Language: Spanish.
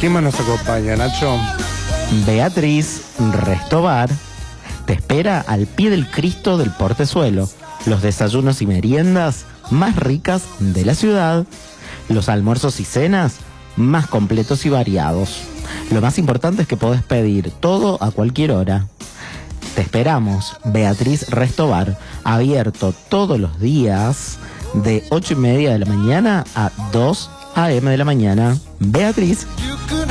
¿Quién más nos acompaña, Nacho? Beatriz Restobar te espera al pie del Cristo del Portezuelo. Los desayunos y meriendas más ricas de la ciudad. Los almuerzos y cenas más completos y variados. Lo más importante es que podés pedir todo a cualquier hora. Te esperamos, Beatriz Restobar, abierto todos los días de 8:30 de la mañana a 2 a.m. de la mañana. Beatriz